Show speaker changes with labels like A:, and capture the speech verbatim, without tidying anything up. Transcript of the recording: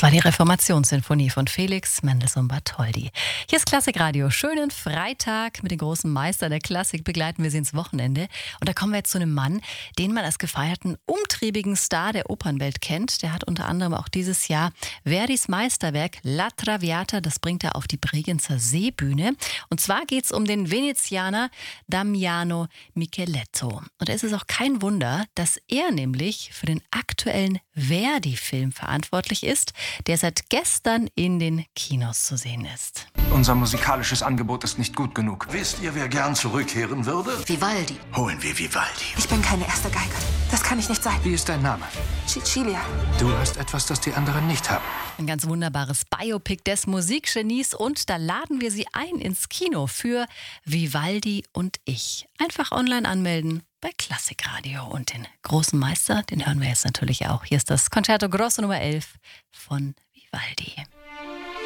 A: Das war die Reformationssinfonie von Felix Mendelssohn Bartholdy. Hier ist Klassikradio. Schönen Freitag mit den großen Meistern der Klassik begleiten wir Sie ins Wochenende. Und da kommen wir jetzt zu einem Mann, den man als gefeierten, umtriebigen Star der Opernwelt kennt. Der hat unter anderem auch dieses Jahr Verdis Meisterwerk La Traviata, das bringt er auf die Bregenzer Seebühne. Und zwar geht es um den Venezianer Damiano Micheletto. Und es ist auch kein Wunder, dass er nämlich für den aktuellen Verdi-Film verantwortlich ist, der seit gestern in den Kinos zu sehen ist.
B: Unser musikalisches Angebot ist nicht gut genug.
C: Wisst ihr, wer gern zurückkehren würde?
D: Vivaldi.
C: Holen wir Vivaldi.
D: Ich bin keine erste Geige. Das kann ich nicht sein.
B: Wie ist dein Name?
D: Cecilia.
B: Du hast etwas, das die anderen nicht haben.
A: Ein ganz wunderbares Biopic des Musikgenies und da laden wir Sie ein ins Kino für Vivaldi und ich. Einfach online anmelden bei Klassikradio und den großen Meister, den hören wir jetzt natürlich auch. Hier ist das Concerto Grosso Nummer elf von